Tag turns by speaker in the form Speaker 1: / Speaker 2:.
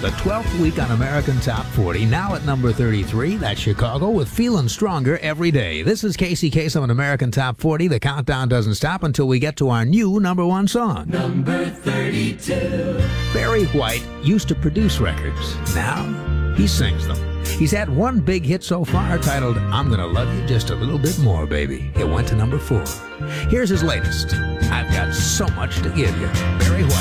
Speaker 1: The 12th week on American Top 40. Now at number 33, that's Chicago with Feeling Stronger Every Day. This is Casey Kasem on American Top 40. The countdown doesn't stop until we get to our new number one song.
Speaker 2: Number 32.
Speaker 1: Barry White used to produce records. Now he sings them. He's had one big hit so far titled I'm Gonna Love You Just a Little Bit More, Baby. It went to number 4. Here's his latest. I've got so much to give you. Barry White.